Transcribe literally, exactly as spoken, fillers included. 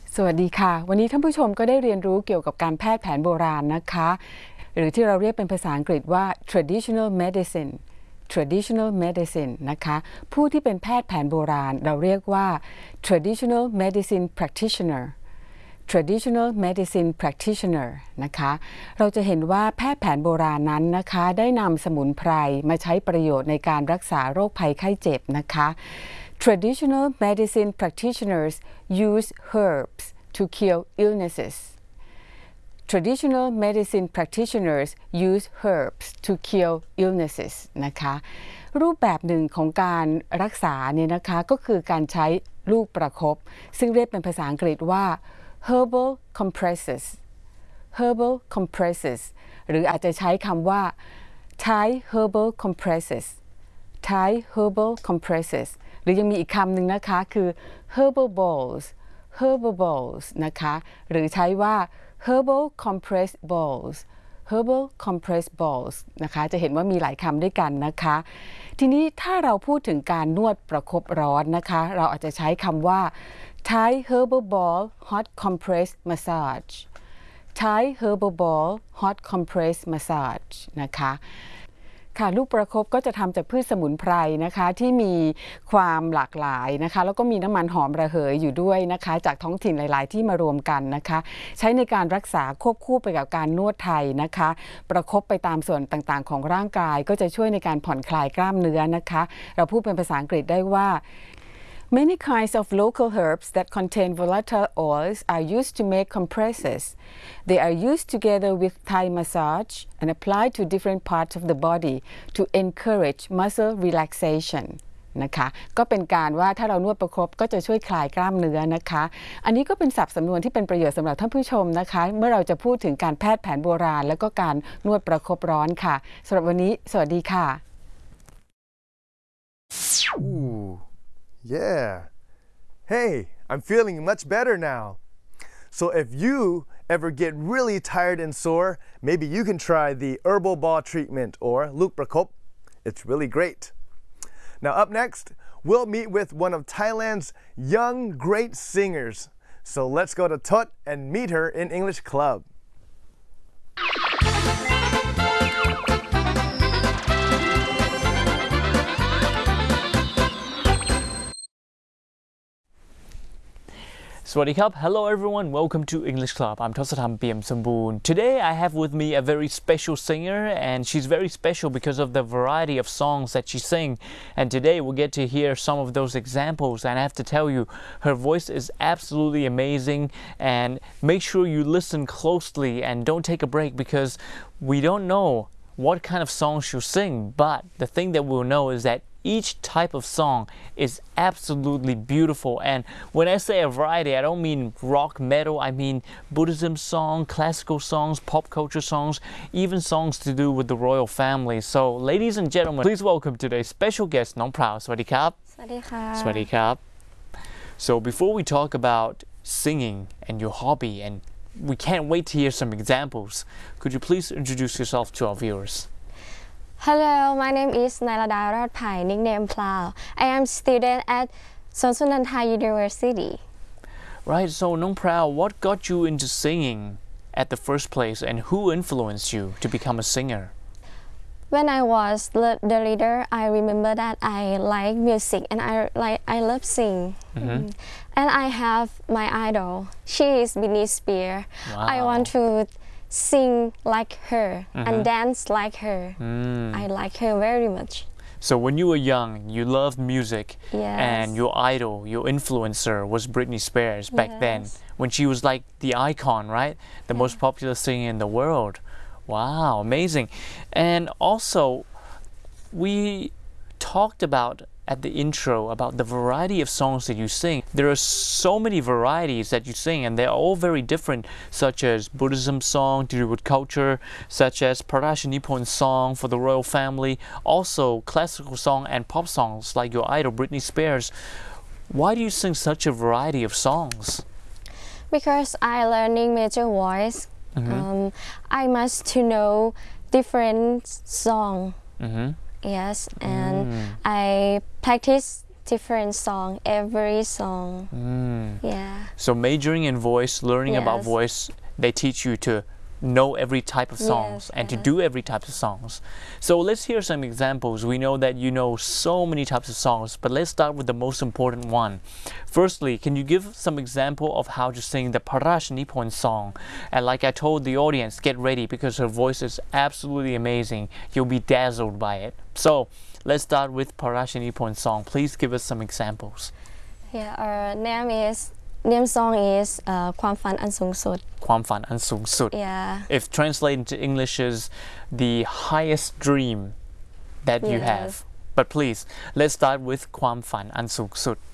สวัสดีค่ะวันนี้ท่านผู้ชมก็ได้เรียนรู้เกี่ยวกับการแพทย์แผนโบราณนะคะหรือที่เราเรียกเป็นภาษาอังกฤษว่า traditional medicine traditional medicine นะคะผู้ที่เป็นแพทย์แผนโบราณเราเรียกว่า traditional medicine practitioner traditional medicine practitioner นะคะเราจะเห็นว่าแพทย์แผนโบราณนั้นนะคะได้นำสมุนไพรมาใช้ประโยชน์ในการรักษาโรคภัยไข้เจ็บนะคะ Traditional medicine practitioners use herbs to cure illnesses. Traditional medicine practitioners use herbs to cure illnesses นะคะรูปแบบหนึ่งของการรักษาเนี่ยนะคะก็คือการใช้ลูกประคบซึ่งเรียกเป็นภาษาอังกฤษว่า herbal compresses herbal compresses หรืออาจจะใช้คำว่า Thai herbal compresses Thai herbal compresses หรือยังมีอีกคำหนึ่งนะคะคือ herbal balls herbal balls นะคะหรือใช้ว่า herbal compress balls herbal compress balls นะคะจะเห็นว่ามีหลายคำด้วยกันนะคะทีนี้ถ้าเราพูดถึงการนวดประคบร้อนนะคะเราอาจจะใช้คำว่า Thai herbal ball hot compress massage Thai herbal ball hot compress massage นะคะค่ะลูกประคบก็จะทำจากพืชสมุนไพรนะคะที่มีความหลากหลายนะคะแล้วก็มีน้ำมันหอมระเหยอยู่ด้วยนะคะจากท้องถิ่นหลายๆที่มารวมกันนะคะใช้ในการรักษาควบคู่ไปกับการนวดไทยนะคะประคบไปตามส่วนต่างๆของร่างกายก็จะช่วยในการผ่อนคลายกล้ามเนื้อนะคะเราพูดเป็นภาษาอังกฤษได้ว่าMany kinds of local herbs that contain volatile oils are used to make compresses. They are used together with Thai massage and applied to different parts of the body to encourage muscle relaxation. นะคะก็เป็นการว่าถ้าเรานวดประคบก็จะช่วยคลายกล้ามเนื้อนะคะอันนี้ก็เป็นศัพท์สำนวนที่เป็นประโยชน์สำหรับท่านผู้ชมนะคะเมื่อเราจะพูดถึงการแพทย์แผนโบราณแล้วก็การนวดประคบร้อนค่ะสำหรับวันนี้สวัสดีค่ะ Yeah. Hey, I'm feeling much better now. So if you ever get really tired and sore, maybe you can try the herbal ball treatment or Luke Prakop. It's really great. Now up next, we'll meet with one of Thailand's young great singers. So let's go to Tot and meet her in English Club. Swadee Krub. Hello everyone, welcome to English Club. I'm Tosatham Piam Samboon. Today I have with me a very special singer, and she's very special because of the variety of songs that she sings. And today we'll get to hear some of those examples, and I have to tell you, her voice is absolutely amazing. And make sure you listen closely and don't take a break, because we don't know what kind of song she'll sing, but the thing that we'll know is that each type of song is absolutely beautiful. And when I say a variety, I don't mean rock, metal, I mean Buddhism songs, classical songs, pop culture songs, even songs to do with the royal family. So ladies and gentlemen, please welcome today's special guest, Nong Prao. Swadee Krub. Swadee Krub. Swadee Krub. So before we talk about singing and your hobby, and we can't wait to hear some examples, could you please introduce yourself to our viewers? Hello, my name is Nailada Rodpai, nickname Plow. I am student at Sonsunanthai University. Right, so Nong Prao, what got you into singing at the first place, and who influenced you to become a singer? When I was the leader, I remember that I like music and I like I love sing. Mm-hmm. And I have my idol. She is Britney Spears. Wow. I want to sing like her mm-hmm. and dance like her. Mm. I like her very much. So when you were young, you loved music, yes. and your idol, your influencer was Britney Spears back yes. then, when she was like the icon, right? The yeah. most popular singer in the world. Wow, amazing. And also, we talked about at the intro about the variety of songs that you sing. There are so many varieties that you sing, and they're all very different, such as Buddhism song to do with culture, such as Parasha Nippon song for the royal family, also classical song and pop songs like your idol Britney Spears. Why do you sing such a variety of songs? Because I learning major voice. Mm-hmm. um, I must to know different song. Mm-hmm. Yes, and mm. I practice different song every song. Mm. Yeah. So majoring in voice, learning about Yes. voice, they teach you to know every type of songs Yes, and to yes. do every type of songs. So let's hear some examples. We know that you know so many types of songs, but let's start with the most important one. Firstly, can you give some example of how to sing the Parashanipon song? And like I told the audience, get ready because her voice is absolutely amazing. You'll be dazzled by it. So let's start with Parashanipon song. Please give us some examples. Yeah, our name is name song is uh, ความฝันอันสูงสุดความฝันอันสูงสุด Yeah. If translated into English is the highest dream that you Yes. have. But please, let's start with ความฝันอันสูงสุด